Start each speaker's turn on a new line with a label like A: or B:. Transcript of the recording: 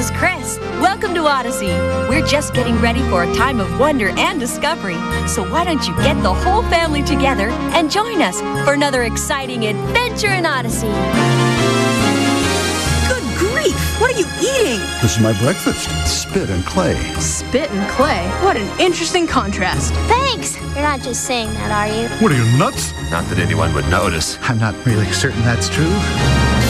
A: is Chris. Welcome to Odyssey. We're just getting ready for a time of wonder and discovery. So why don't you get the whole family together and join us for another exciting adventure in Odyssey.
B: Good grief! What are you eating?
C: This is my breakfast. Spit and clay.
B: Spit and clay? What an interesting contrast.
D: Thanks! You're not just saying that, are you?
C: What are you, nuts?
E: Not that anyone would notice.
C: I'm not really certain that's true.